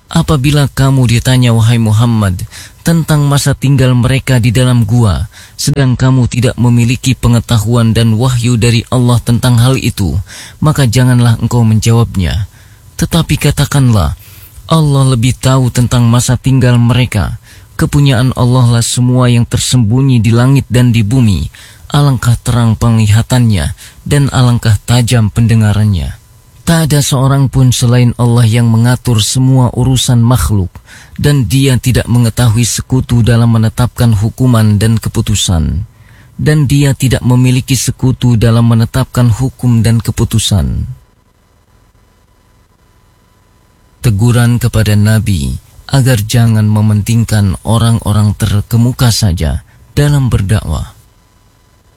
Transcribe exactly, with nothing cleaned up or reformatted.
Apabila kamu ditanya, wahai Muhammad, tentang masa tinggal mereka di dalam gua, sedang kamu tidak memiliki pengetahuan dan wahyu dari Allah tentang hal itu, maka janganlah engkau menjawabnya. Tetapi katakanlah, Allah lebih tahu tentang masa tinggal mereka. Kepunyaan Allah lah semua yang tersembunyi di langit dan di bumi. Alangkah terang penglihatannya dan alangkah tajam pendengarannya. Tak ada seorang pun selain Allah yang mengatur semua urusan makhluk, dan Dia tidak mengetahui sekutu dalam menetapkan hukuman dan keputusan, dan Dia tidak memiliki sekutu dalam menetapkan hukum dan keputusan. Teguran kepada Nabi agar jangan mementingkan orang-orang terkemuka saja dalam berdakwah.